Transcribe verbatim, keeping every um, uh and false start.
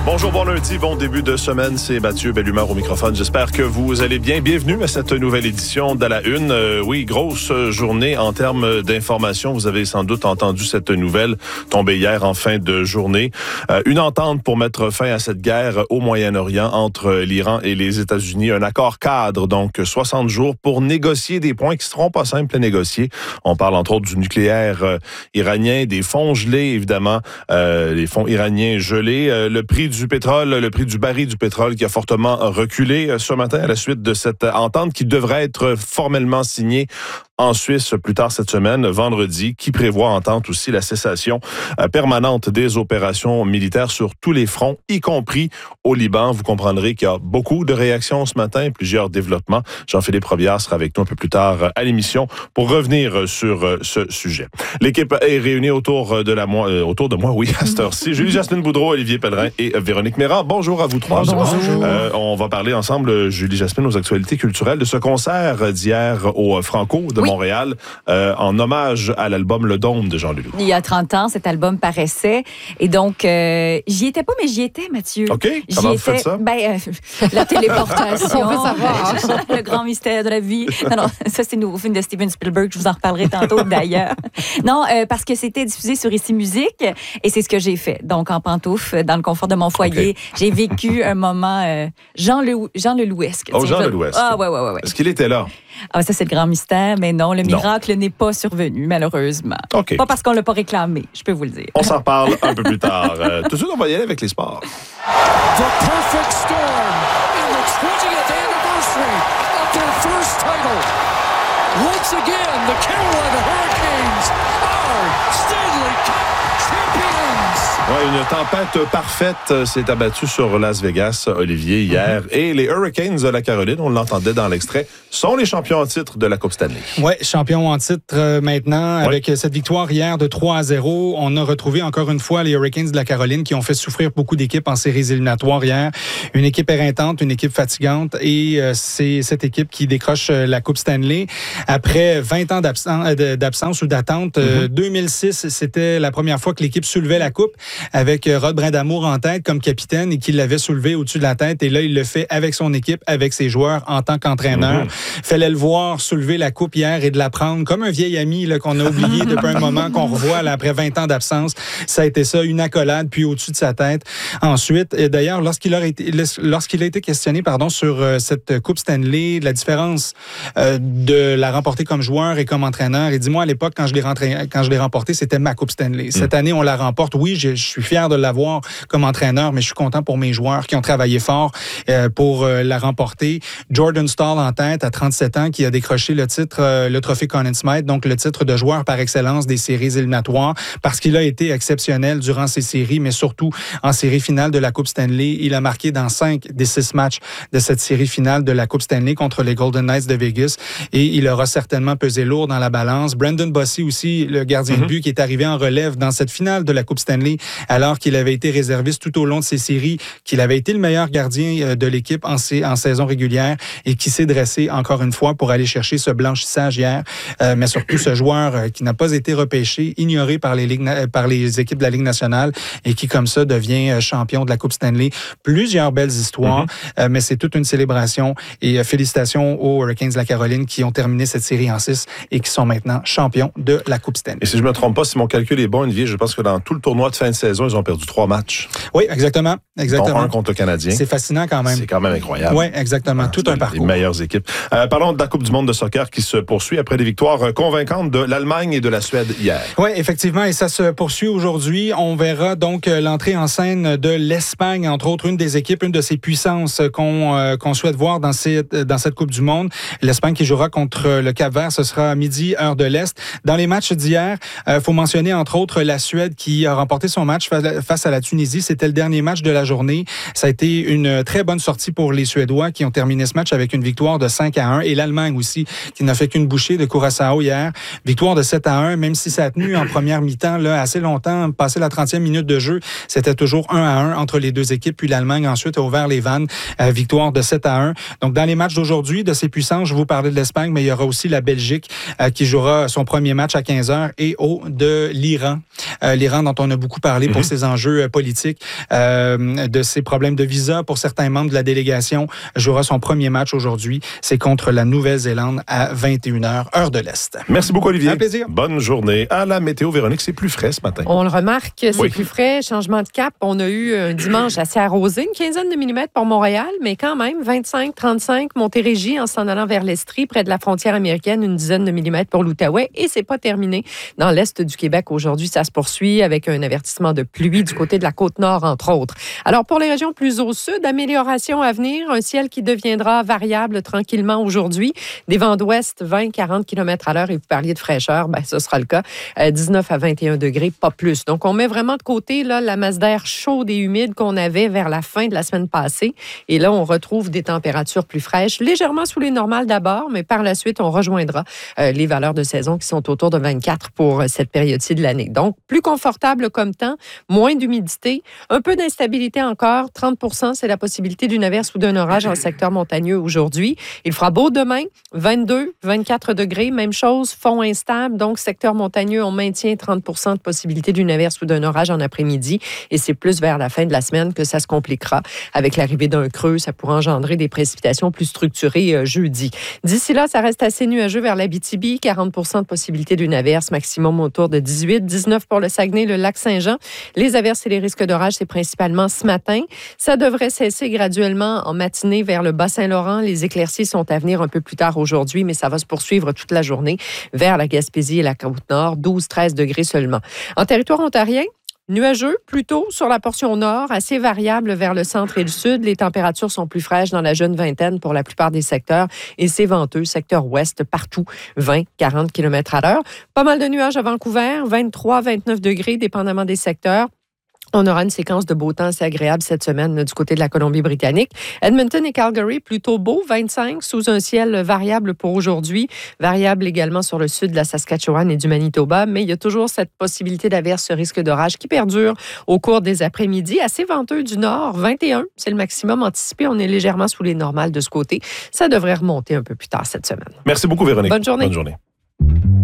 Bonjour, bon lundi, bon début de semaine. C'est Mathieu Bellumeur au microphone. J'espère que vous allez bien. Bienvenue à cette nouvelle édition d'À la Une. Euh, oui, grosse journée en termes d'information. Vous avez sans doute entendu cette nouvelle tombée hier en fin de journée. Euh, une entente pour mettre fin à cette guerre au Moyen-Orient entre l'Iran et les États-Unis. Un accord cadre, donc soixante jours pour négocier des points qui ne seront pas simples à négocier. On parle entre autres du nucléaire euh, iranien, des fonds gelés, évidemment, euh, les fonds iraniens gelés, euh, le prix du du pétrole, le prix du baril du pétrole qui a fortement reculé ce matin à la suite de cette entente qui devrait être formellement signée en Suisse plus tard cette semaine, vendredi, qui prévoit entente aussi la cessation euh, permanente des opérations militaires sur tous les fronts, y compris au Liban. Vous comprendrez qu'il y a beaucoup de réactions ce matin, plusieurs développements. Jean-Philippe Robillard sera avec nous un peu plus tard à l'émission pour revenir sur ce sujet. L'équipe est réunie autour de, la moi, euh, autour de moi, oui, à cette heure-ci. Julie-Jasmine Boudreau, Olivier Pellerin et Véronique Méran. Bonjour à vous trois. Bonjour. Bonjour. Euh, on va parler ensemble, Julie-Jasmine, aux actualités culturelles de ce concert d'hier au Franco de oui. Montréal, euh, en hommage à l'album Le Dôme de Jean Leloup. Il y a trente ans, cet album paraissait. Et donc, euh, j'y étais pas, mais j'y étais, Mathieu. OK. J'y Comment étais, vous faites ça? Ben, euh, la téléportation. On veut savoir. Le grand mystère de la vie. Non, non, ça, c'est le nouveau film de Steven Spielberg. Je vous en reparlerai tantôt, d'ailleurs. Non, euh, parce que c'était diffusé sur Ici Musique. Et c'est ce que j'ai fait. Donc, en pantoufle, dans le confort de mon foyer, okay. J'ai vécu un moment euh, Jean, Le, Jean Lelouesque. Oh, Jean Lelouesque. Ah, ouais, ouais, ouais, ouais. Est-ce qu'il était là? Ah, ça, c'est le grand mystère, mais non, le miracle non. n'est pas survenu, malheureusement. Okay. Pas parce qu'on ne l'a pas réclamé, je peux vous le dire. On s'en reparle un peu plus tard. Euh, tout de suite, on va y aller avec les sports. The perfect storm in the twentieth anniversary of their first title. Once again, the Carolina Hurricanes are Stanley Cup champions. Ouais, une tempête parfaite s'est abattue sur Las Vegas, Olivier, hier. Mm-hmm. Et les Hurricanes de la Caroline, on l'entendait dans l'extrait, sont les champions en titre de la Coupe Stanley. Oui, champions en titre euh, maintenant. Ouais. Avec cette victoire hier de trois à zéro, on a retrouvé encore une fois les Hurricanes de la Caroline qui ont fait souffrir beaucoup d'équipes en séries éliminatoires hier. Une équipe éreintante, une équipe fatigante. Et euh, c'est cette équipe qui décroche euh, la Coupe Stanley. Après vingt ans d'absence, euh, d'absence ou d'attente, mm-hmm. euh, deux mille six, c'était la première fois que l'équipe soulevait la Coupe, avec Rod Brindamour en tête comme capitaine et qu'il l'avait soulevé au-dessus de la tête. Et là, il le fait avec son équipe, avec ses joueurs en tant qu'entraîneur. Mm-hmm. Fallait le voir soulever la coupe hier et de la prendre comme un vieil ami là, qu'on a oublié depuis un moment, qu'on revoit là, après vingt ans d'absence. Ça a été ça, une accolade, puis au-dessus de sa tête. Ensuite, et d'ailleurs, lorsqu'il a été, lorsqu'il a été questionné pardon, sur euh, cette Coupe Stanley, la différence euh, de la remporter comme joueur et comme entraîneur, il dit, moi, à l'époque, quand je l'ai, rentré, quand je l'ai remportée, c'était ma Coupe Stanley. Cette mm. année, on la remporte. Oui, je, je suis fier de l'avoir comme entraîneur, mais je suis content pour mes joueurs qui ont travaillé fort euh, pour euh, la remporter. Jordan Staal en tête à trente-sept ans qui a décroché le titre, euh, le trophée Conn Smythe, donc le titre de joueur par excellence des séries éliminatoires parce qu'il a été exceptionnel durant ces séries, mais surtout en série finale de la Coupe Stanley. Il a marqué dans cinq des six matchs de cette série finale de la Coupe Stanley contre les Golden Knights de Vegas et il aura certainement pesé lourd dans la balance. Brandon Bossy aussi, le gardien mm-hmm. de but qui est arrivé en relève dans cette finale de la Coupe Stanley alors qu'il avait été réserviste tout au long de ces séries, qu'il avait été le meilleur gardien de l'équipe en, en saison régulière et qui s'est dressé encore une fois pour aller chercher ce blanchissage hier, euh, mais surtout ce joueur euh, qui n'a pas été repêché, ignoré par les, ligues, par les équipes de la Ligue nationale et qui comme ça devient euh, champion de la Coupe Stanley. Plusieurs belles histoires, mm-hmm. euh, mais c'est toute une célébration et euh, félicitations aux Hurricanes de la Caroline qui ont terminé cette série en six et qui sont maintenant champions de la Coupe Stanley. Et si je ne me trompe pas, si mon calcul est bon, Olivier, je pense que dans tout le tournoi de fin de saison, ils ont perdu trois matchs. Oui, exactement. exactement. Dont un contre le Canadien. C'est fascinant quand même. C'est quand même incroyable. Oui, exactement. Ah, tout un parcours. Les meilleures équipes. Euh, parlons de la Coupe du monde de soccer qui se poursuit après des victoires convaincantes de l'Allemagne et de la Suède hier. Oui, effectivement, et ça se poursuit aujourd'hui. On verra donc l'entrée en scène de l'Espagne, entre autres, une des équipes, une de ces puissances qu'on, euh, qu'on souhaite voir dans cette, dans cette Coupe du monde. L'Espagne qui jouera contre le Cap-Vert, ce sera à midi, heure de l'Est. Dans les matchs d'hier, il euh, faut mentionner, entre autres, la Suède qui a remporté son match face à la Tunisie. C'était le dernier match de la journée. Ça a été une très bonne sortie pour les Suédois qui ont terminé ce match avec une victoire de cinq à un et l'Allemagne aussi qui n'a fait qu'une bouchée de Curaçao hier. Victoire de sept à un, même si ça a tenu en première mi-temps là, assez longtemps, passé la trentième minute de jeu, c'était toujours un à un entre les deux équipes, puis l'Allemagne ensuite a ouvert les vannes. Euh, victoire de sept à un. Donc dans les matchs d'aujourd'hui, de ces puissances, je vous parlais de l'Espagne, mais il y aura aussi la Belgique euh, qui jouera son premier match à quinze heures et au de l'Iran. Euh, L'Iran dont on a beaucoup parlé mm-hmm. pour ses enjeux euh, politiques euh, de ses problèmes de visa pour certains membres de la délégation, jouera son premier match aujourd'hui. C'est contre la Nouvelle-Zélande à vingt et une heures, heure de l'Est. Merci beaucoup, Olivier. Un plaisir. Bonne journée. À la météo, Véronique, c'est plus frais ce matin. On le remarque, c'est Oui. plus frais. Changement de cap. On a eu un dimanche assez arrosé, une quinzaine de millimètres pour Montréal, mais quand même, vingt-cinq, trente-cinq, Montérégie en s'en allant vers l'Estrie, près de la frontière américaine, une dizaine de millimètres pour l'Outaouais. Et c'est pas terminé. Dans l'Est du Québec, aujourd'hui, ça se poursuit avec un avertissement de pluie du côté de la Côte-Nord, entre autres. Alors, pour les régions plus au sud, amélioration à venir, un ciel qui deviendra variable tranquillement aujourd'hui. Des vents d'ouest, vingt à quarante kilomètres à l'heure, et vous parliez de fraîcheur, ben, ce sera le cas. Euh, dix-neuf à vingt et un degrés, pas plus. Donc, on met vraiment de côté là, la masse d'air chaude et humide qu'on avait vers la fin de la semaine passée. Et là, on retrouve des températures plus fraîches, légèrement sous les normales d'abord, mais par la suite, on rejoindra euh, les valeurs de saison qui sont autour de vingt-quatre pour euh, cette période-ci de l'année. Donc, plus confortable comme temps, moins d'humidité, un peu d'instabilité encore, trente pour cent, c'est la possibilité d'une averse ou d'un orage en secteur montagneux aujourd'hui. Il fera beau demain, vingt-deux, vingt-quatre degrés, même chose, fond instable, donc secteur montagneux, on maintient trente pour cent de possibilité d'une averse ou d'un orage en après-midi, et c'est plus vers la fin de la semaine que ça se compliquera. Avec l'arrivée d'un creux, ça pourrait engendrer des précipitations plus structurées euh, jeudi. D'ici là, ça reste assez nuageux vers l'Abitibi, quarante pour cent de possibilité d'une averse, maximum autour de dix-huit, dix-neuf pour le Saguenay, le lac Saint-Jean. Les averses et les risques d'orage, c'est principalement ce matin. Ça devrait cesser graduellement en matinée vers le Bas-Saint-Laurent. Les éclaircies sont à venir un peu plus tard aujourd'hui, mais ça va se poursuivre toute la journée vers la Gaspésie et la Côte-Nord, douze à treize degrés seulement. En territoire ontarien, nuageux, plutôt sur la portion nord, assez variable vers le centre et le sud. Les températures sont plus fraîches dans la jeune vingtaine pour la plupart des secteurs et c'est venteux, secteur ouest, partout, vingt à quarante kilomètres à l'heure. Pas mal de nuages à Vancouver, vingt-trois à vingt-neuf degrés, dépendamment des secteurs. On aura une séquence de beau temps assez agréable cette semaine là, du côté de la Colombie-Britannique. Edmonton et Calgary, plutôt beau, vingt-cinq, sous un ciel variable pour aujourd'hui. Variable également sur le sud de la Saskatchewan et du Manitoba, mais il y a toujours cette possibilité d'averse, ce risque d'orage qui perdure au cours des après-midi. Assez venteux du nord, vingt et un, c'est le maximum anticipé. On est légèrement sous les normales de ce côté. Ça devrait remonter un peu plus tard cette semaine. Merci beaucoup, Véronique. Bonne journée. Bonne journée.